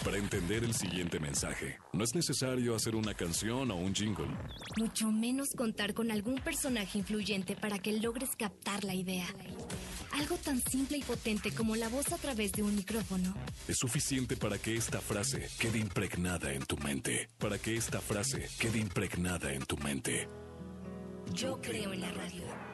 Para entender el siguiente mensaje, no es necesario hacer una canción o un jingle. Mucho menos contar con algún personaje influyente para que logres captar la idea. Algo tan simple y potente como la voz a través de un micrófono. Es suficiente para que esta frase quede impregnada en tu mente. Para que esta frase quede impregnada en tu mente. Yo creo en la radio.